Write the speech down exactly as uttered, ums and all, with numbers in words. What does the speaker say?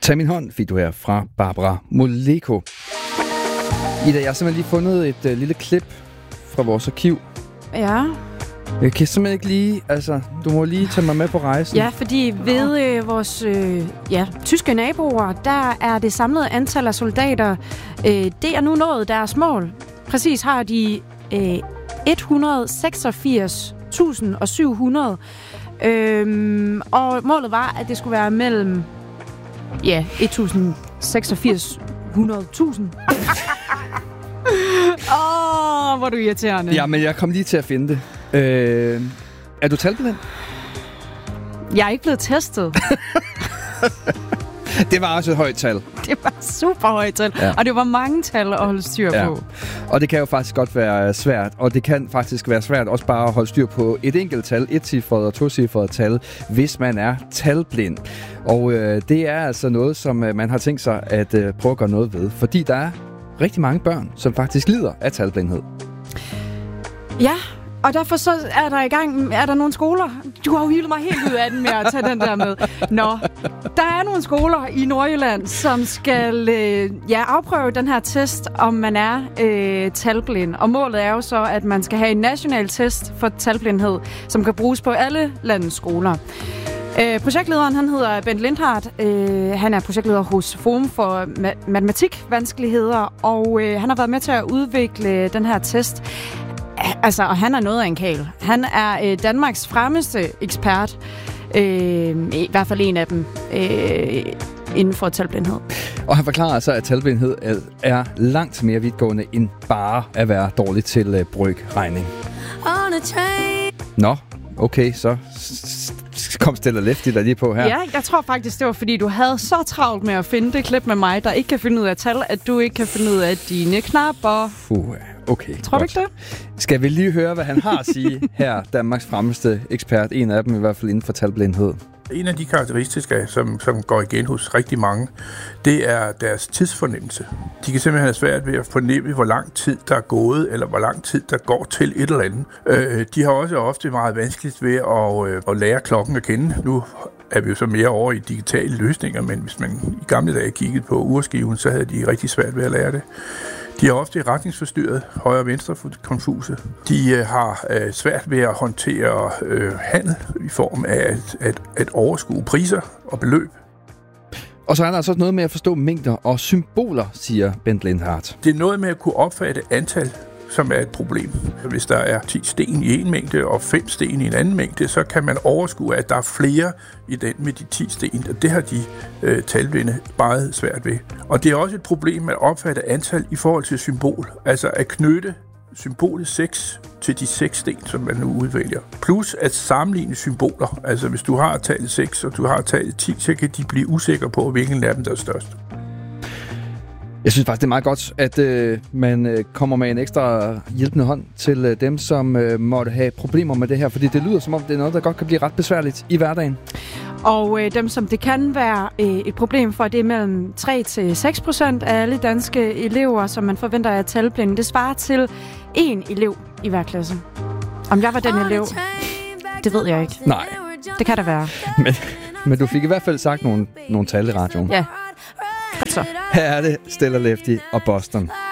Tag min hånd, fik du her fra Barbara Moleko. Ida, jeg har simpelthen lige fundet et uh, lille klip fra vores arkiv. Ja. Jeg kan simpelthen ikke lige, altså, du må lige tage mig med på rejsen. Ja, fordi ved øh, vores øh, ja, tyske naboer, der er det samlede antal af soldater, øh, det er nu nået deres mål. Præcis har de øh, et hundrede og seksogfirs tusind syv hundrede. Øhm, og målet var, at det skulle være mellem ja, et tusind seksogfirs hundrede tusind. Åh, oh, hvor er du irriterende. Ja, men jeg kom lige til at finde det. Øh, er du talblind? Jeg er ikke blevet testet. Det var også et højt tal. Det var super højt tal, ja. Og det var mange tal at holde styr på. Ja. Og det kan jo faktisk godt være svært, og det kan faktisk være svært også bare at holde styr på et enkelt tal, et cifret og to cifret tal, hvis man er talblind. Og øh, det er altså noget, som øh, man har tænkt sig at øh, prøve at gøre noget ved, fordi der er rigtig mange børn, som faktisk lider af talblindhed. Ja, og derfor så er der i gang, er der nogle skoler. Du har jo hyldet mig helt ud af den med at tage den der med. Nå, der er nogle skoler i Nordjylland, som skal øh, ja, afprøve den her test, om man er øh, talblind. Og målet er jo så, at man skal have en national test for talblindhed, som kan bruges på alle landets skoler. Øh, projektlederen, han hedder Bent Lindhardt. Øh, han er projektleder hos Forum for Ma- Matematikvanskeligheder, og øh, han har været med til at udvikle den her test. Altså, og han er noget af en kæl. Han er øh, Danmarks fremmeste ekspert. Øh, I hvert fald en af dem øh, inden for talblindhed. Og han forklarer altså, at talblindhed er langt mere vidtgående end bare at være dårlig til øh, brøkregning. Nå, okay, så kom Stella Lefty der lige på her. Ja, jeg tror faktisk, det var fordi, du havde så travlt med at finde det klip med mig, der ikke kan finde ud af tal, at du ikke kan finde ud af dine knapper. Fuh, okay. Tror godt. du ikke det? Skal vi lige høre, hvad han har at sige her, Danmarks fremmeste ekspert, en af dem i hvert fald inden for talblindhed. En af de karakteristikker, som, som går igen hos rigtig mange, det er deres tidsfornemmelse. De kan simpelthen have svært ved at fornemme, hvor lang tid der er gået, eller hvor lang tid der går til et eller andet. Øh, de har også ofte meget vanskeligt ved at, øh, at lære klokken at kende. Nu er vi jo så mere over i digitale løsninger, men hvis man i gamle dage kiggede på urskiven, så havde de rigtig svært ved at lære det. De er ofte retningsforstyrret, højre- og venstre konfuse. De øh, har øh, svært ved at håndtere øh, handel i form af at, at, at overskue priser og beløb. Og så er der altså også noget med at forstå mængder og symboler, siger Bent Lindhardt. Det er noget med at kunne opfatte antal, som er et problem. Hvis der er ti sten i en mængde og fem sten i en anden mængde, så kan man overskue, at der er flere i den med de ti sten. Og det har de øh, talblinde meget svært ved. Og det er også et problem at opfatte antal i forhold til symbol. Altså at knytte symbolet seks til de seks sten, som man nu udvælger. Plus at sammenligne symboler. Altså hvis du har tallet seks og du har tallet ti, så kan de blive usikre på, hvilken af dem der er størst. Jeg synes faktisk, det er meget godt, at øh, man øh, kommer med en ekstra hjælpende hånd til øh, dem, som øh, måtte have problemer med det her. Fordi det lyder som om, det er noget, der godt kan blive ret besværligt i hverdagen. Og øh, dem, som det kan være øh, et problem for, det er mellem tre til seks procent af alle danske elever, som man forventer er talblinde. Det svarer til én elev i hver klasse. Om jeg var den elev, det ved jeg ikke. Nej. Det kan der være. Men, men du fik i hvert fald sagt nogle, nogle tal i radioen. Ja. Så. Her er det Stella Lefty og Boston.